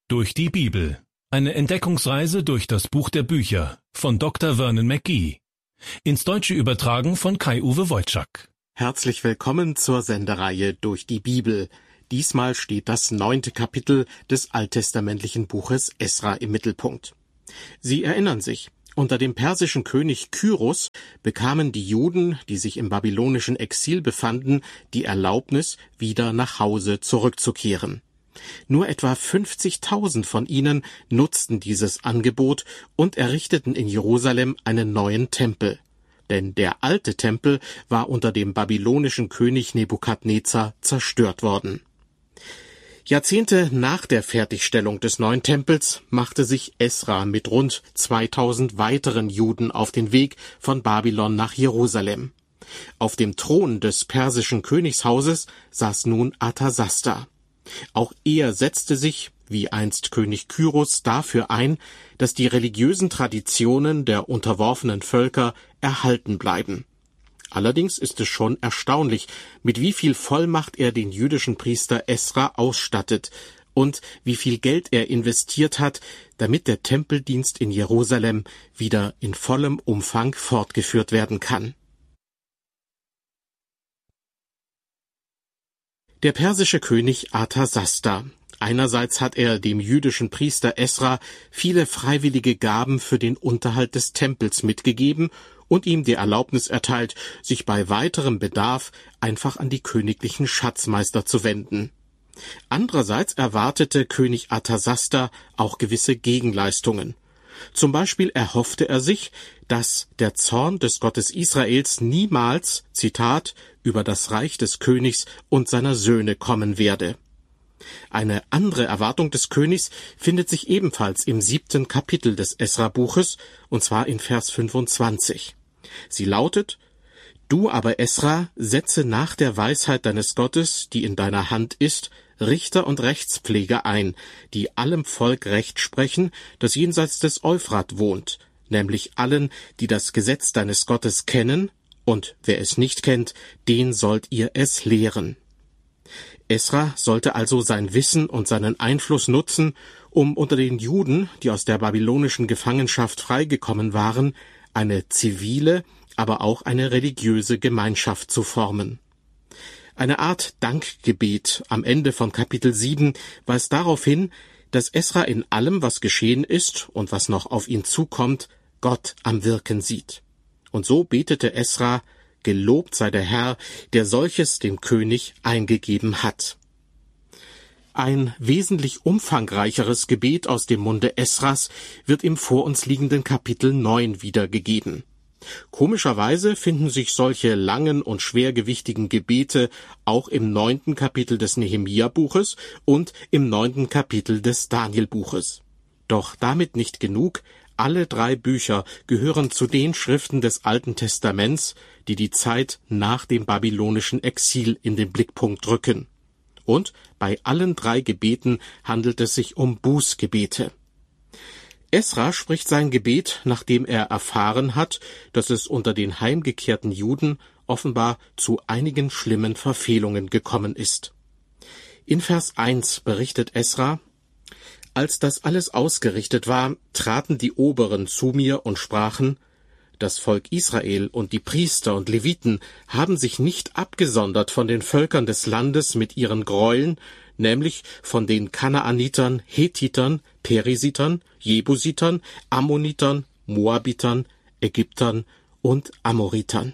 Durch die Bibel. Eine Entdeckungsreise durch das Buch der Bücher von Dr. Vernon McGee. Ins Deutsche übertragen von Kai-Uwe Wojczak. Herzlich willkommen zur Sendereihe Durch die Bibel. Diesmal steht das 9. Kapitel des alttestamentlichen Buches Esra im Mittelpunkt. Sie erinnern sich, unter dem persischen König Kyros bekamen die Juden, die sich im babylonischen Exil befanden, die Erlaubnis, wieder nach Hause zurückzukehren. Nur etwa 50.000 von ihnen nutzten dieses Angebot und errichteten in Jerusalem einen neuen Tempel. Denn der alte Tempel war unter dem babylonischen König Nebukadnezar zerstört worden. Jahrzehnte nach der Fertigstellung des neuen Tempels machte sich Esra mit rund 2000 weiteren Juden auf den Weg von Babylon nach Jerusalem. Auf dem Thron des persischen Königshauses saß nun Arthasasta. Auch er setzte sich, wie einst König Kyros, dafür ein, dass die religiösen Traditionen der unterworfenen Völker erhalten bleiben. Allerdings ist es schon erstaunlich, mit wie viel Vollmacht er den jüdischen Priester Esra ausstattet und wie viel Geld er investiert hat, damit der Tempeldienst in Jerusalem wieder in vollem Umfang fortgeführt werden kann. Der persische König Arthasasta. Einerseits hat er dem jüdischen Priester Esra viele freiwillige Gaben für den Unterhalt des Tempels mitgegeben und ihm die Erlaubnis erteilt, sich bei weiterem Bedarf einfach an die königlichen Schatzmeister zu wenden. Andererseits erwartete König Arthasasta auch gewisse Gegenleistungen. Zum Beispiel erhoffte er sich, dass der Zorn des Gottes Israels niemals, Zitat, über das Reich des Königs und seiner Söhne kommen werde. Eine andere Erwartung des Königs findet sich ebenfalls im 7. Kapitel des Esra-Buches, und zwar in Vers 25. Sie lautet: Du aber, Esra, setze nach der Weisheit deines Gottes, die in deiner Hand ist, Richter und Rechtspfleger ein, die allem Volk Recht sprechen, das jenseits des Euphrat wohnt, nämlich allen, die das Gesetz deines Gottes kennen, und wer es nicht kennt, den sollt ihr es lehren. Esra sollte also sein Wissen und seinen Einfluss nutzen, um unter den Juden, die aus der babylonischen Gefangenschaft freigekommen waren, eine zivile, aber auch eine religiöse Gemeinschaft zu formen. Eine Art Dankgebet am Ende von Kapitel 7 weist darauf hin, dass Esra in allem, was geschehen ist und was noch auf ihn zukommt, Gott am Wirken sieht. Und so betete Esra: Gelobt sei der Herr, der solches dem König eingegeben hat. Ein wesentlich umfangreicheres Gebet aus dem Munde Esras wird im vor uns liegenden Kapitel 9 wiedergegeben. Komischerweise finden sich solche langen und schwergewichtigen Gebete auch im 9. Kapitel des Nehemia-Buches und im 9. Kapitel des Daniel-Buches. Doch damit nicht genug. Alle 3 Bücher gehören zu den Schriften des Alten Testaments, die die Zeit nach dem babylonischen Exil in den Blickpunkt rücken. Und bei allen 3 Gebeten handelt es sich um Bußgebete. Esra spricht sein Gebet, nachdem er erfahren hat, dass es unter den heimgekehrten Juden offenbar zu einigen schlimmen Verfehlungen gekommen ist. In Vers 1 berichtet Esra: Als das alles ausgerichtet war, traten die Oberen zu mir und sprachen: Das Volk Israel und die Priester und Leviten haben sich nicht abgesondert von den Völkern des Landes mit ihren Gräueln, nämlich von den Kanaanitern, Hethitern, Perisitern, Jebusitern, Ammonitern, Moabitern, Ägyptern und Amoritern.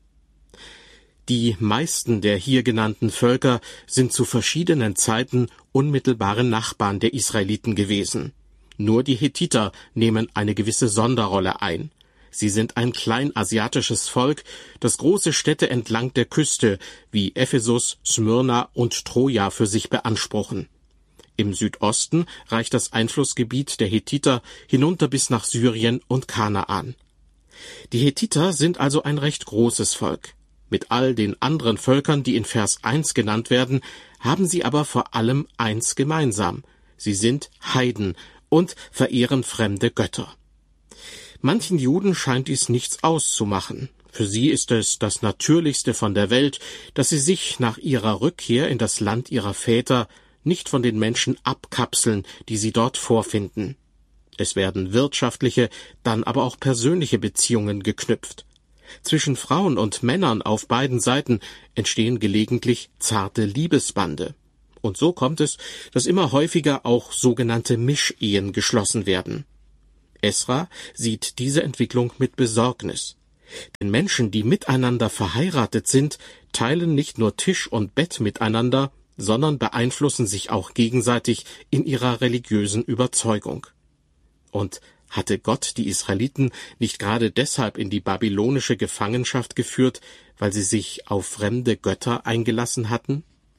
Die meisten der hier genannten Völker sind zu verschiedenen Zeiten unmittelbare Nachbarn der Israeliten gewesen. Nur die Hethiter nehmen eine gewisse Sonderrolle ein. Sie sind ein kleinasiatisches Volk, das große Städte entlang der Küste wie Ephesus, Smyrna und Troja für sich beanspruchen. Im Südosten reicht das Einflussgebiet der Hethiter hinunter bis nach Syrien und Kanaan. Die Hethiter sind also ein recht großes Volk. Mit all den anderen Völkern, die in Vers 1 genannt werden, haben sie aber vor allem eins gemeinsam: Sie sind Heiden und verehren fremde Götter. Manchen Juden scheint dies nichts auszumachen. Für sie ist es das Natürlichste von der Welt, dass sie sich nach ihrer Rückkehr in das Land ihrer Väter nicht von den Menschen abkapseln, die sie dort vorfinden. Es werden wirtschaftliche, dann aber auch persönliche Beziehungen geknüpft. Zwischen Frauen und Männern auf beiden Seiten entstehen gelegentlich zarte Liebesbande. Und so kommt es, dass immer häufiger auch sogenannte Mischehen geschlossen werden. Esra sieht diese Entwicklung mit Besorgnis. Denn Menschen, die miteinander verheiratet sind, teilen nicht nur Tisch und Bett miteinander, sondern beeinflussen sich auch gegenseitig in ihrer religiösen Überzeugung. Und hatte Gott die Israeliten nicht gerade deshalb in die babylonische Gefangenschaft geführt, weil sie sich auf fremde Götter eingelassen hatten?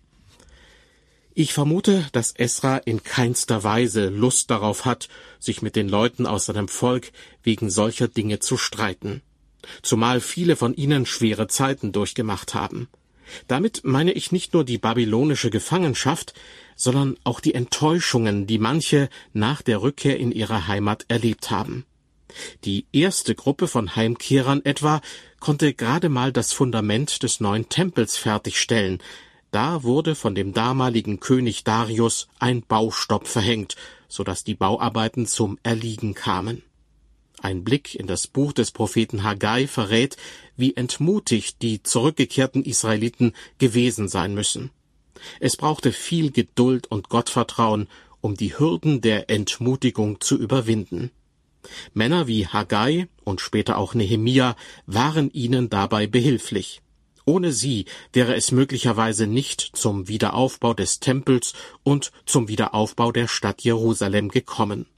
Ich vermute, dass Esra in keinster Weise Lust darauf hat, sich mit den Leuten aus seinem Volk wegen solcher Dinge zu streiten, zumal viele von ihnen schwere Zeiten durchgemacht haben. Damit meine ich nicht nur die babylonische Gefangenschaft, sondern auch die Enttäuschungen, die manche nach der Rückkehr in ihre Heimat erlebt haben. Die erste Gruppe von Heimkehrern etwa konnte gerade mal das Fundament des neuen Tempels fertigstellen. Da wurde von dem damaligen König Darius ein Baustopp verhängt, so dass die Bauarbeiten zum Erliegen kamen. Ein Blick in das Buch des Propheten Haggai verrät, wie entmutigt die zurückgekehrten Israeliten gewesen sein müssen. Es brauchte viel Geduld und Gottvertrauen, um die Hürden der Entmutigung zu überwinden. Männer wie Haggai und später auch Nehemia waren ihnen dabei behilflich. Ohne sie wäre es möglicherweise nicht zum Wiederaufbau des Tempels und zum Wiederaufbau der Stadt Jerusalem gekommen.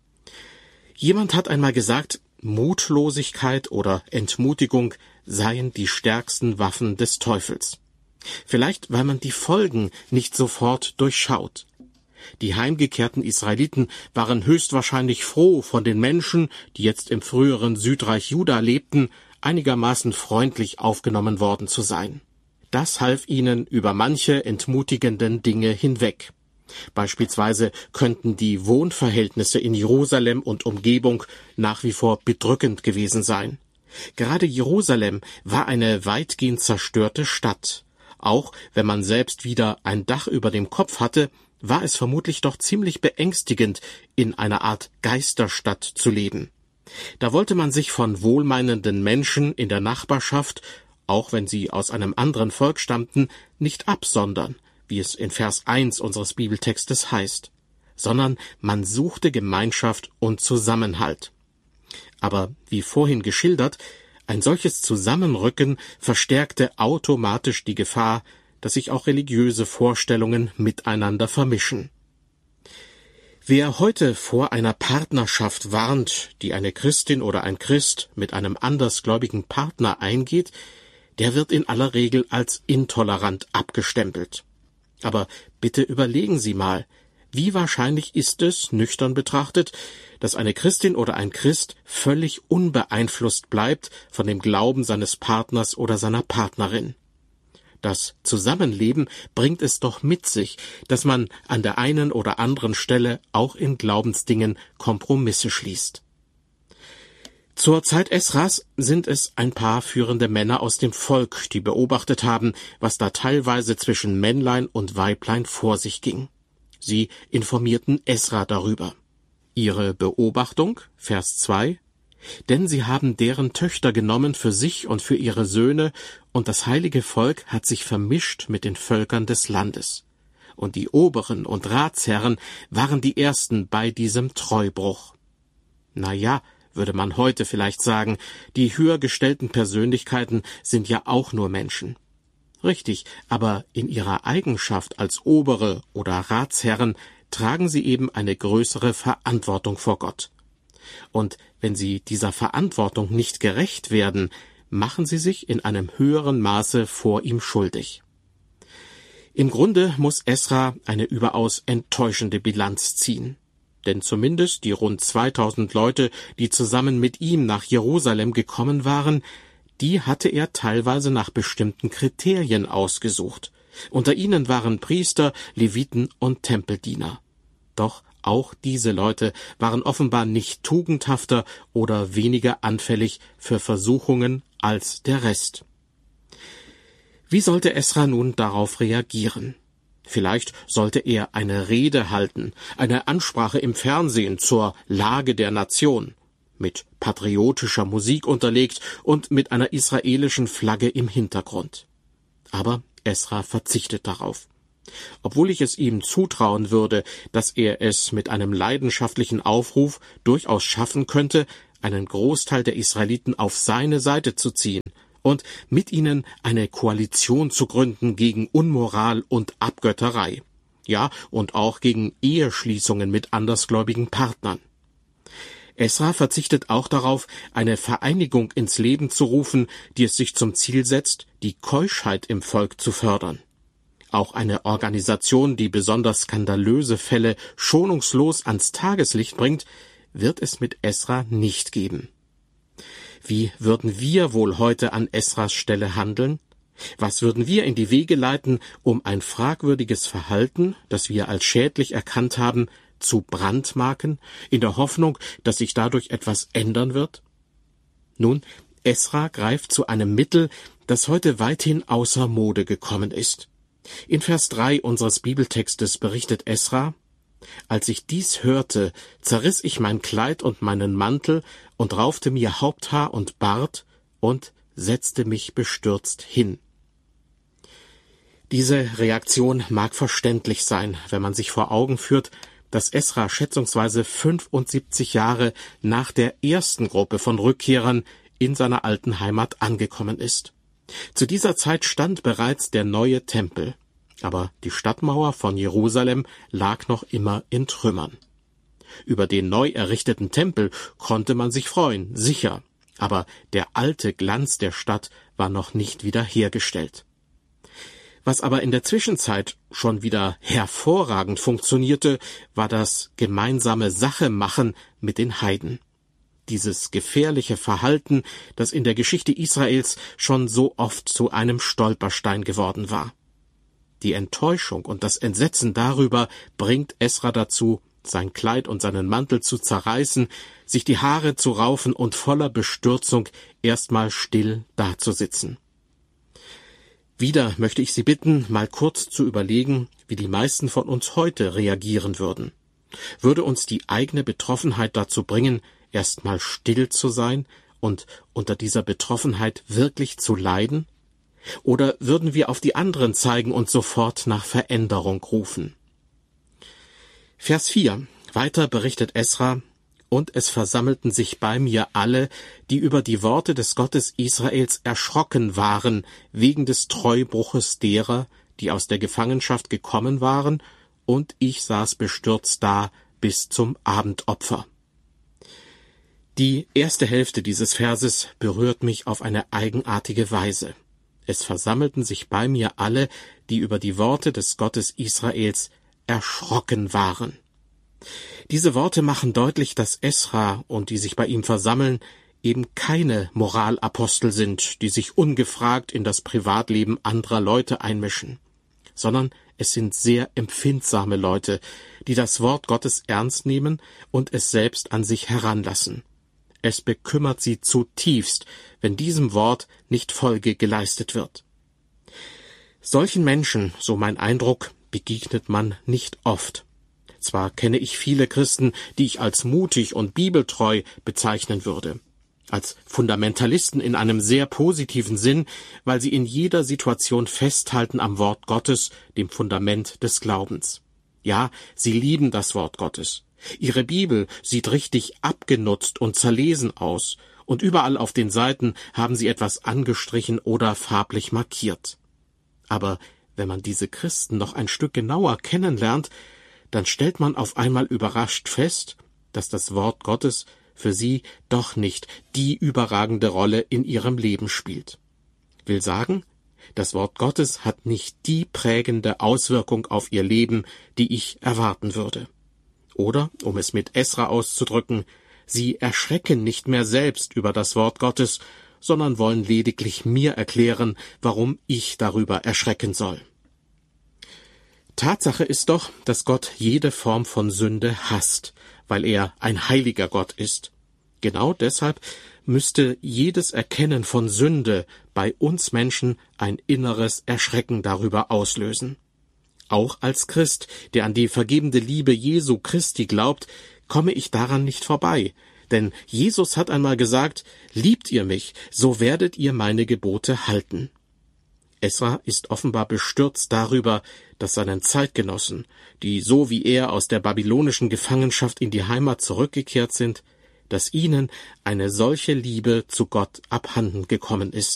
Jemand hat einmal gesagt, Mutlosigkeit oder Entmutigung seien die stärksten Waffen des Teufels. Vielleicht, weil man die Folgen nicht sofort durchschaut. Die heimgekehrten Israeliten waren höchstwahrscheinlich froh, von den Menschen, die jetzt im früheren Südreich Juda lebten, einigermaßen freundlich aufgenommen worden zu sein. Das half ihnen über manche entmutigenden Dinge hinweg. Beispielsweise könnten die Wohnverhältnisse in Jerusalem und Umgebung nach wie vor bedrückend gewesen sein. Gerade Jerusalem war eine weitgehend zerstörte Stadt. Auch wenn man selbst wieder ein Dach über dem Kopf hatte, war es vermutlich doch ziemlich beängstigend, in einer Art Geisterstadt zu leben. Da wollte man sich von wohlmeinenden Menschen in der Nachbarschaft, auch wenn sie aus einem anderen Volk stammten, nicht absondern, wie es in Vers 1 unseres Bibeltextes heißt, sondern man suchte Gemeinschaft und Zusammenhalt. Aber wie vorhin geschildert, ein solches Zusammenrücken verstärkte automatisch die Gefahr, dass sich auch religiöse Vorstellungen miteinander vermischen. Wer heute vor einer Partnerschaft warnt, die eine Christin oder ein Christ mit einem andersgläubigen Partner eingeht, der wird in aller Regel als intolerant abgestempelt. Aber bitte überlegen Sie mal, wie wahrscheinlich ist es, nüchtern betrachtet, dass eine Christin oder ein Christ völlig unbeeinflusst bleibt von dem Glauben seines Partners oder seiner Partnerin? Das Zusammenleben bringt es doch mit sich, dass man an der einen oder anderen Stelle auch in Glaubensdingen Kompromisse schließt. Zur Zeit Esras sind es ein paar führende Männer aus dem Volk, die beobachtet haben, was da teilweise zwischen Männlein und Weiblein vor sich ging. Sie informierten Esra darüber. Ihre Beobachtung, Vers 2: Denn sie haben deren Töchter genommen für sich und für ihre Söhne, und das heilige Volk hat sich vermischt mit den Völkern des Landes. Und die Oberen und Ratsherren waren die Ersten bei diesem Treubruch. Na ja, würde man heute vielleicht sagen, die höher gestellten Persönlichkeiten sind ja auch nur Menschen. Richtig, aber in ihrer Eigenschaft als Obere oder Ratsherren tragen sie eben eine größere Verantwortung vor Gott. Und wenn sie dieser Verantwortung nicht gerecht werden, machen sie sich in einem höheren Maße vor ihm schuldig. Im Grunde muss Esra eine überaus enttäuschende Bilanz ziehen. Denn zumindest die rund 2000 Leute, die zusammen mit ihm nach Jerusalem gekommen waren, die hatte er teilweise nach bestimmten Kriterien ausgesucht. Unter ihnen waren Priester, Leviten und Tempeldiener. Doch auch diese Leute waren offenbar nicht tugendhafter oder weniger anfällig für Versuchungen als der Rest. Wie sollte Esra nun darauf reagieren? Vielleicht sollte er eine Rede halten, eine Ansprache im Fernsehen zur Lage der Nation, mit patriotischer Musik unterlegt und mit einer israelischen Flagge im Hintergrund. Aber Esra verzichtet darauf. Obwohl ich es ihm zutrauen würde, dass er es mit einem leidenschaftlichen Aufruf durchaus schaffen könnte, einen Großteil der Israeliten auf seine Seite zu ziehen und mit ihnen eine Koalition zu gründen gegen Unmoral und Abgötterei. Ja, und auch gegen Eheschließungen mit andersgläubigen Partnern. Esra verzichtet auch darauf, eine Vereinigung ins Leben zu rufen, die es sich zum Ziel setzt, die Keuschheit im Volk zu fördern. Auch eine Organisation, die besonders skandalöse Fälle schonungslos ans Tageslicht bringt, wird es mit Esra nicht geben. Wie würden wir wohl heute an Esras Stelle handeln? Was würden wir in die Wege leiten, um ein fragwürdiges Verhalten, das wir als schädlich erkannt haben, zu brandmarken, in der Hoffnung, dass sich dadurch etwas ändern wird? Nun, Esra greift zu einem Mittel, das heute weithin außer Mode gekommen ist. In Vers 3 unseres Bibeltextes berichtet Esra: Als ich dies hörte, zerriss ich mein Kleid und meinen Mantel und raufte mir Haupthaar und Bart und setzte mich bestürzt hin. Diese Reaktion mag verständlich sein, wenn man sich vor Augen führt, dass Esra schätzungsweise 75 Jahre nach der ersten Gruppe von Rückkehrern in seiner alten Heimat angekommen ist. Zu dieser Zeit stand bereits der neue Tempel, aber die Stadtmauer von Jerusalem lag noch immer in Trümmern. Über den neu errichteten Tempel konnte man sich freuen, sicher, aber der alte Glanz der Stadt war noch nicht wiederhergestellt. Was aber in der Zwischenzeit schon wieder hervorragend funktionierte, war das gemeinsame Sachemachen mit den Heiden. Dieses gefährliche Verhalten, das in der Geschichte Israels schon so oft zu einem Stolperstein geworden war. Die Enttäuschung und das Entsetzen darüber bringt Esra dazu, sein Kleid und seinen Mantel zu zerreißen, sich die Haare zu raufen und voller Bestürzung erstmal still dazusitzen. Wieder möchte ich Sie bitten, mal kurz zu überlegen, wie die meisten von uns heute reagieren würden. Würde uns die eigene Betroffenheit dazu bringen, erstmal still zu sein und unter dieser Betroffenheit wirklich zu leiden? Oder würden wir auf die anderen zeigen und sofort nach Veränderung rufen? Vers 4. Weiter berichtet Esra: Und es versammelten sich bei mir alle, die über die Worte des Gottes Israels erschrocken waren, wegen des Treubruches derer, die aus der Gefangenschaft gekommen waren, und ich saß bestürzt da bis zum Abendopfer. Die erste Hälfte dieses Verses berührt mich auf eine eigenartige Weise. Es versammelten sich bei mir alle, die über die Worte des Gottes Israels erschrocken waren. Diese Worte machen deutlich, dass Esra und die sich bei ihm versammeln eben keine Moralapostel sind, die sich ungefragt in das Privatleben anderer Leute einmischen, sondern es sind sehr empfindsame Leute, die das Wort Gottes ernst nehmen und es selbst an sich heranlassen. Es bekümmert sie zutiefst, wenn diesem Wort nicht Folge geleistet wird. Solchen Menschen, so mein Eindruck, begegnet man nicht oft. Zwar kenne ich viele Christen, die ich als mutig und bibeltreu bezeichnen würde, als Fundamentalisten in einem sehr positiven Sinn, weil sie in jeder Situation festhalten am Wort Gottes, dem Fundament des Glaubens. Ja, sie lieben das Wort Gottes. Ihre Bibel sieht richtig abgenutzt und zerlesen aus, und überall auf den Seiten haben sie etwas angestrichen oder farblich markiert. Aber wenn man diese Christen noch ein Stück genauer kennenlernt, dann stellt man auf einmal überrascht fest, dass das Wort Gottes für sie doch nicht die überragende Rolle in ihrem Leben spielt. Will sagen, das Wort Gottes hat nicht die prägende Auswirkung auf ihr Leben, die ich erwarten würde. Oder, um es mit Esra auszudrücken, sie erschrecken nicht mehr selbst über das Wort Gottes, sondern wollen lediglich mir erklären, warum ich darüber erschrecken soll. Tatsache ist doch, dass Gott jede Form von Sünde hasst, weil er ein heiliger Gott ist. Genau deshalb müsste jedes Erkennen von Sünde bei uns Menschen ein inneres Erschrecken darüber auslösen. Auch als Christ, der an die vergebende Liebe Jesu Christi glaubt, komme ich daran nicht vorbei. Denn Jesus hat einmal gesagt, liebt ihr mich, so werdet ihr meine Gebote halten. Esra ist offenbar bestürzt darüber, dass seinen Zeitgenossen, die so wie er aus der babylonischen Gefangenschaft in die Heimat zurückgekehrt sind, dass ihnen eine solche Liebe zu Gott abhanden gekommen ist.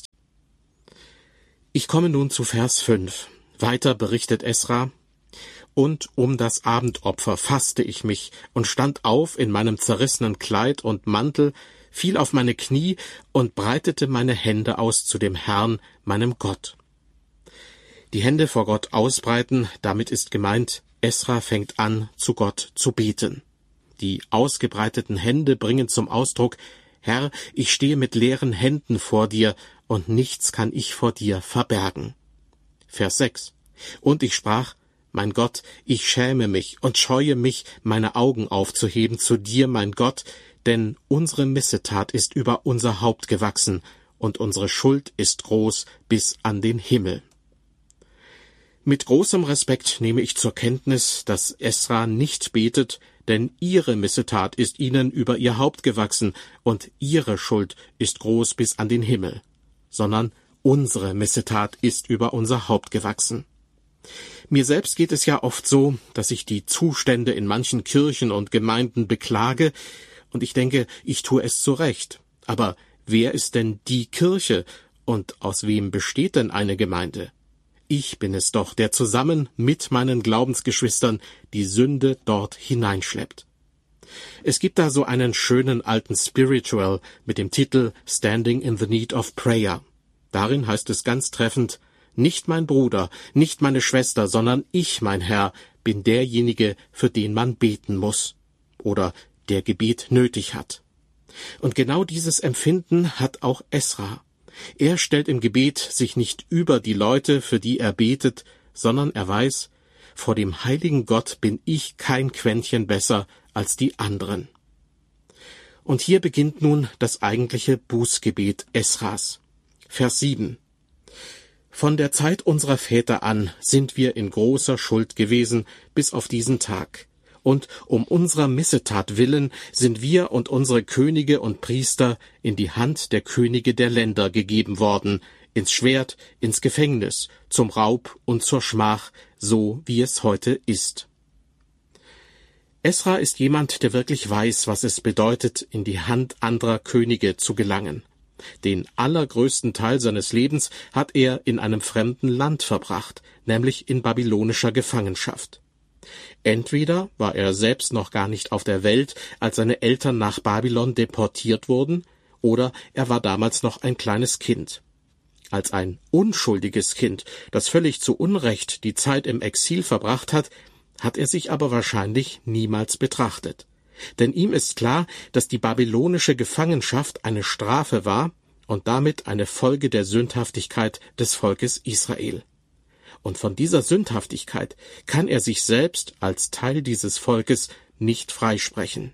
Ich komme nun zu Vers 5. Weiter berichtet Esra: Und um das Abendopfer fasste ich mich und stand auf in meinem zerrissenen Kleid und Mantel, fiel auf meine Knie und breitete meine Hände aus zu dem Herrn, meinem Gott. Die Hände vor Gott ausbreiten, damit ist gemeint, Esra fängt an, zu Gott zu beten. Die ausgebreiteten Hände bringen zum Ausdruck: Herr, ich stehe mit leeren Händen vor dir, und nichts kann ich vor dir verbergen. Vers 6. Und ich sprach: Mein Gott, ich schäme mich und scheue mich, meine Augen aufzuheben zu dir, mein Gott, denn unsere Missetat ist über unser Haupt gewachsen, und unsere Schuld ist groß bis an den Himmel. Mit großem Respekt nehme ich zur Kenntnis, dass Esra nicht betet, denn ihre Missetat ist ihnen über ihr Haupt gewachsen, und ihre Schuld ist groß bis an den Himmel, sondern unsere Missetat ist über unser Haupt gewachsen. Mir selbst geht es ja oft so, dass ich die Zustände in manchen Kirchen und Gemeinden beklage, und ich denke, ich tue es zu Recht. Aber wer ist denn die Kirche, und aus wem besteht denn eine Gemeinde? Ich bin es doch, der zusammen mit meinen Glaubensgeschwistern die Sünde dort hineinschleppt. Es gibt da so einen schönen alten Spiritual mit dem Titel Standing in the Need of Prayer. Darin heißt es ganz treffend: Nicht mein Bruder, nicht meine Schwester, sondern ich, mein Herr, bin derjenige, für den man beten muss oder der Gebet nötig hat. Und genau dieses Empfinden hat auch Esra. Er stellt im Gebet sich nicht über die Leute, für die er betet, sondern er weiß, vor dem heiligen Gott bin ich kein Quäntchen besser als die anderen. Und hier beginnt nun das eigentliche Bußgebet Esras. Vers 7. Von der Zeit unserer Väter an sind wir in großer Schuld gewesen bis auf diesen Tag. Und um unserer Missetat willen sind wir und unsere Könige und Priester in die Hand der Könige der Länder gegeben worden, ins Schwert, ins Gefängnis, zum Raub und zur Schmach, so wie es heute ist. Esra ist jemand, der wirklich weiß, was es bedeutet, in die Hand anderer Könige zu gelangen. Den allergrößten Teil seines Lebens hat er in einem fremden Land verbracht, nämlich in babylonischer Gefangenschaft. Entweder war er selbst noch gar nicht auf der Welt, als seine Eltern nach Babylon deportiert wurden, oder er war damals noch ein kleines Kind. Als ein unschuldiges Kind, das völlig zu Unrecht die Zeit im Exil verbracht hat, hat er sich aber wahrscheinlich niemals betrachtet. Denn ihm ist klar, dass die babylonische Gefangenschaft eine Strafe war und damit eine Folge der Sündhaftigkeit des Volkes Israel. Und von dieser Sündhaftigkeit kann er sich selbst als Teil dieses Volkes nicht freisprechen.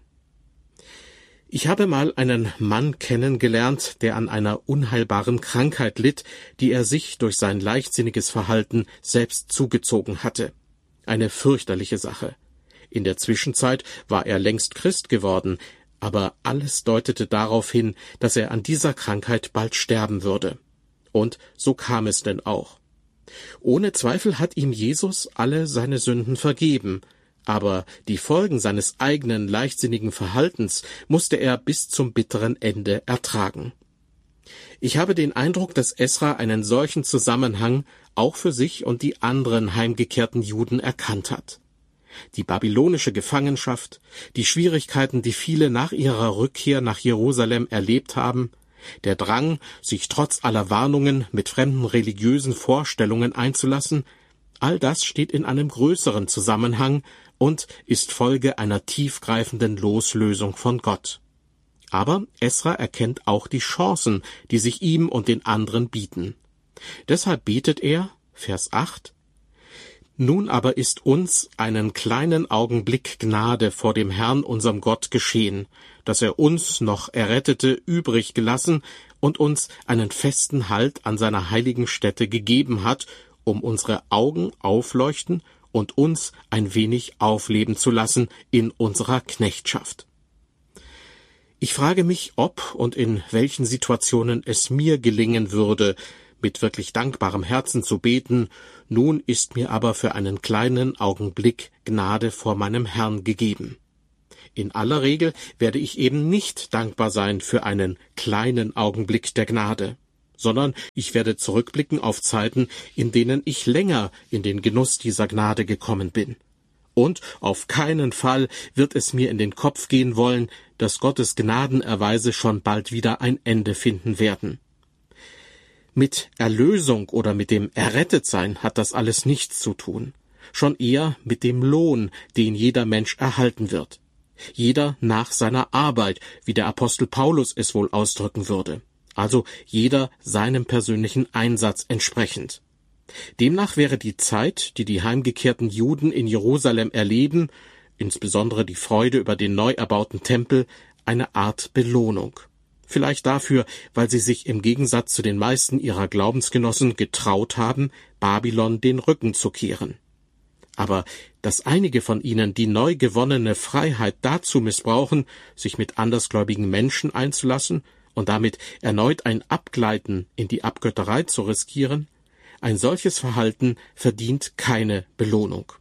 Ich habe mal einen Mann kennengelernt, der an einer unheilbaren Krankheit litt, die er sich durch sein leichtsinniges Verhalten selbst zugezogen hatte. Eine fürchterliche Sache. In der Zwischenzeit war er längst Christ geworden, aber alles deutete darauf hin, dass er an dieser Krankheit bald sterben würde. Und so kam es denn auch. Ohne Zweifel hat ihm Jesus alle seine Sünden vergeben, aber die Folgen seines eigenen leichtsinnigen Verhaltens musste er bis zum bitteren Ende ertragen. Ich habe den Eindruck, dass Esra einen solchen Zusammenhang auch für sich und die anderen heimgekehrten Juden erkannt hat. Die babylonische Gefangenschaft, die Schwierigkeiten, die viele nach ihrer Rückkehr nach Jerusalem erlebt haben, der Drang, sich trotz aller Warnungen mit fremden religiösen Vorstellungen einzulassen, all das steht in einem größeren Zusammenhang und ist Folge einer tiefgreifenden Loslösung von Gott. Aber Esra erkennt auch die Chancen, die sich ihm und den anderen bieten. Deshalb betet er, Vers 8, Nun aber ist uns einen kleinen Augenblick Gnade vor dem Herrn unserem Gott geschehen, dass er uns noch Errettete übrig gelassen und uns einen festen Halt an seiner heiligen Stätte gegeben hat, um unsere Augen aufleuchten und uns ein wenig aufleben zu lassen in unserer Knechtschaft. Ich frage mich, ob und in welchen Situationen es mir gelingen würde, mit wirklich dankbarem Herzen zu beten: Nun ist mir aber für einen kleinen Augenblick Gnade vor meinem Herrn gegeben. In aller Regel werde ich eben nicht dankbar sein für einen kleinen Augenblick der Gnade, sondern ich werde zurückblicken auf Zeiten, in denen ich länger in den Genuss dieser Gnade gekommen bin. Und auf keinen Fall wird es mir in den Kopf gehen wollen, dass Gottes Gnadenerweise schon bald wieder ein Ende finden werden. Mit Erlösung oder mit dem Errettetsein hat das alles nichts zu tun, schon eher mit dem Lohn, den jeder Mensch erhalten wird. Jeder nach seiner Arbeit, wie der Apostel Paulus es wohl ausdrücken würde, also jeder seinem persönlichen Einsatz entsprechend. Demnach wäre die Zeit, die die heimgekehrten Juden in Jerusalem erleben, insbesondere die Freude über den neu erbauten Tempel, eine Art Belohnung. Vielleicht dafür, weil sie sich im Gegensatz zu den meisten ihrer Glaubensgenossen getraut haben, Babylon den Rücken zu kehren. Aber dass einige von ihnen die neu gewonnene Freiheit dazu missbrauchen, sich mit andersgläubigen Menschen einzulassen und damit erneut ein Abgleiten in die Abgötterei zu riskieren, ein solches Verhalten verdient keine Belohnung.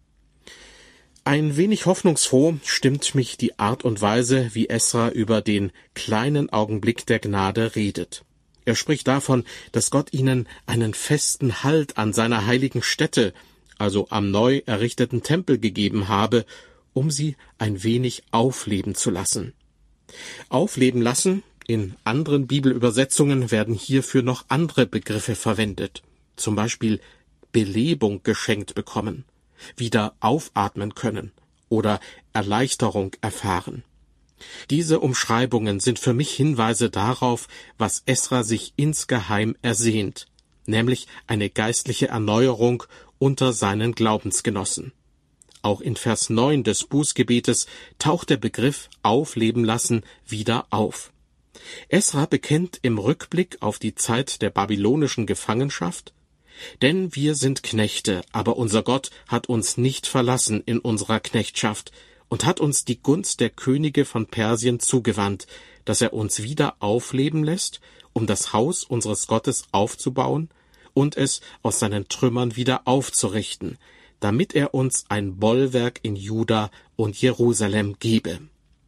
Ein wenig hoffnungsfroh stimmt mich die Art und Weise, wie Esra über den kleinen Augenblick der Gnade redet. Er spricht davon, dass Gott ihnen einen festen Halt an seiner heiligen Stätte, also am neu errichteten Tempel, gegeben habe, um sie ein wenig aufleben zu lassen. Aufleben lassen, in anderen Bibelübersetzungen werden hierfür noch andere Begriffe verwendet, zum Beispiel Belebung geschenkt bekommen, wieder aufatmen können oder Erleichterung erfahren. Diese Umschreibungen sind für mich Hinweise darauf, was Esra sich insgeheim ersehnt, nämlich eine geistliche Erneuerung unter seinen Glaubensgenossen. Auch in Vers 9 des Bußgebetes taucht der Begriff Aufleben lassen wieder auf. Esra bekennt im Rückblick auf die Zeit der babylonischen Gefangenschaft: Denn wir sind Knechte, aber unser Gott hat uns nicht verlassen in unserer Knechtschaft und hat uns die Gunst der Könige von Persien zugewandt, dass er uns wieder aufleben lässt, um das Haus unseres Gottes aufzubauen und es aus seinen Trümmern wieder aufzurichten, damit er uns ein Bollwerk in Juda und Jerusalem gebe.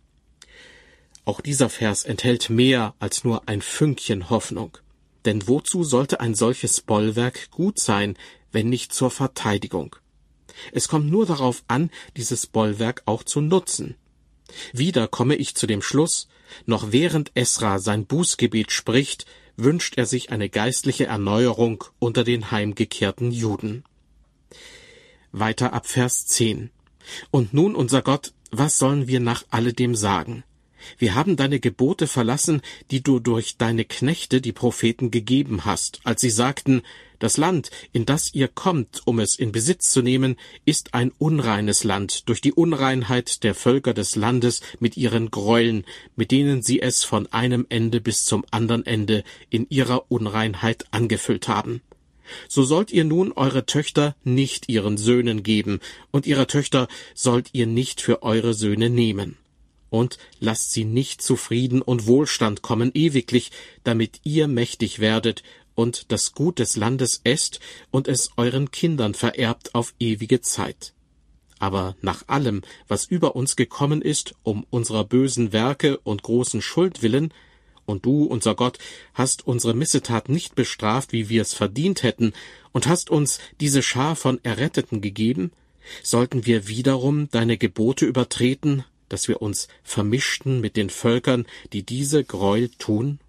Auch dieser Vers enthält mehr als nur ein Fünkchen Hoffnung. Denn wozu sollte ein solches Bollwerk gut sein, wenn nicht zur Verteidigung? Es kommt nur darauf an, dieses Bollwerk auch zu nutzen. Wieder komme ich zu dem Schluss: Noch während Esra sein Bußgebet spricht, wünscht er sich eine geistliche Erneuerung unter den heimgekehrten Juden. Weiter ab Vers 10. Und nun, unser Gott, was sollen wir nach alledem sagen? Wir haben deine Gebote verlassen, die du durch deine Knechte, die Propheten, gegeben hast, als sie sagten: Das Land, in das ihr kommt, um es in Besitz zu nehmen, ist ein unreines Land, durch die Unreinheit der Völker des Landes mit ihren Gräueln, mit denen sie es von einem Ende bis zum anderen Ende in ihrer Unreinheit angefüllt haben. So sollt ihr nun eure Töchter nicht ihren Söhnen geben, und ihre Töchter sollt ihr nicht für eure Söhne nehmen. Und lasst sie nicht zu Frieden und Wohlstand kommen ewiglich, damit ihr mächtig werdet und das Gut des Landes esst und es euren Kindern vererbt auf ewige Zeit. Aber nach allem, was über uns gekommen ist, um unserer bösen Werke und großen Schuld willen, und du, unser Gott, hast unsere Missetat nicht bestraft, wie wir es verdient hätten, und hast uns diese Schar von Erretteten gegeben, sollten wir wiederum deine Gebote übertreten, dass wir uns vermischten mit den Völkern, die diese Gräuel tun?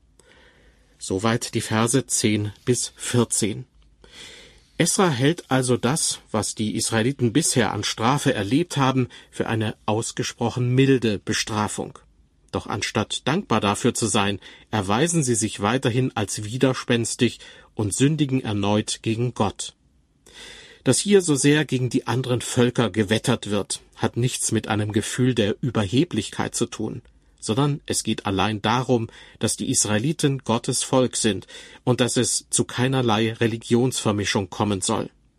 Soweit die Verse 10 bis 14. Esra hält also das, was die Israeliten bisher an Strafe erlebt haben, für eine ausgesprochen milde Bestrafung. Doch anstatt dankbar dafür zu sein, erweisen sie sich weiterhin als widerspenstig und sündigen erneut gegen Gott. Dass hier so sehr gegen die anderen Völker gewettert wird, hat nichts mit einem Gefühl der Überheblichkeit zu tun, sondern es geht allein darum, dass die Israeliten Gottes Volk sind und dass es zu keinerlei Religionsvermischung kommen soll.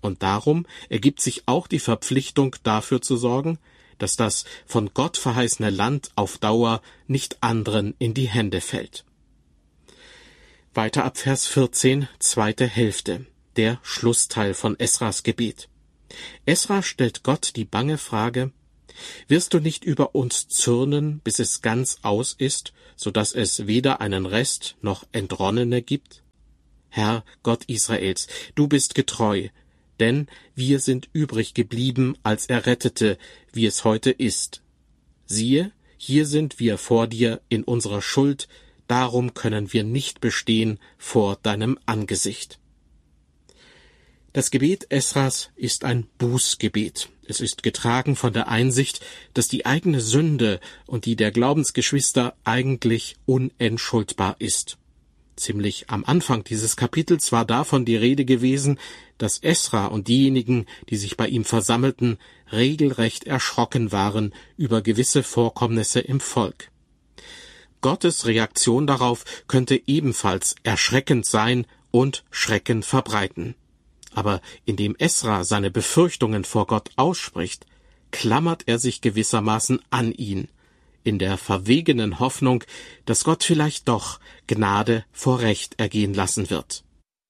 Und darum ergibt sich auch die Verpflichtung, dafür zu sorgen, dass das von Gott verheißene Land auf Dauer nicht anderen in die Hände fällt. Weiter ab Vers 14, zweite Hälfte, der Schlussteil von Esras Gebet. Esra stellt Gott die bange Frage: Wirst du nicht über uns zürnen, bis es ganz aus ist, so dass es weder einen Rest noch Entronnene gibt? Herr, Gott Israels, du bist getreu, denn wir sind übrig geblieben als Errettete, wie es heute ist. Siehe, hier sind wir vor dir in unserer Schuld, darum können wir nicht bestehen vor deinem Angesicht. Das Gebet Esras ist ein Bußgebet. Es ist getragen von der Einsicht, dass die eigene Sünde und die der Glaubensgeschwister eigentlich unentschuldbar ist. Ziemlich am Anfang dieses Kapitels war davon die Rede gewesen, dass Esra und diejenigen, die sich bei ihm versammelten, regelrecht erschrocken waren über gewisse Vorkommnisse im Volk. Gottes Reaktion darauf könnte ebenfalls erschreckend sein und Schrecken verbreiten. Aber indem Esra seine Befürchtungen vor Gott ausspricht, klammert er sich gewissermaßen an ihn, in der verwegenen Hoffnung, dass Gott vielleicht doch Gnade vor Recht ergehen lassen wird.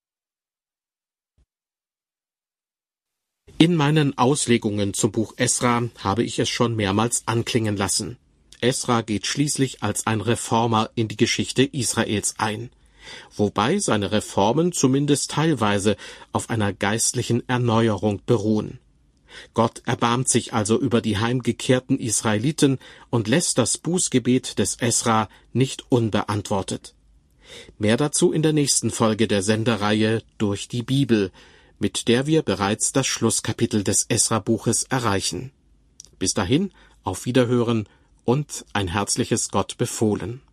In meinen Auslegungen zum Buch Esra habe ich es schon mehrmals anklingen lassen. Esra geht schließlich als ein Reformer in die Geschichte Israels ein, wobei seine Reformen zumindest teilweise auf einer geistlichen Erneuerung beruhen. Gott erbarmt sich also über die heimgekehrten Israeliten und lässt das Bußgebet des Esra nicht unbeantwortet. Mehr dazu in der nächsten Folge der Sendereihe Durch die Bibel, mit der wir bereits das Schlusskapitel des Esra-Buches erreichen. Bis dahin, auf Wiederhören und ein herzliches Gott befohlen.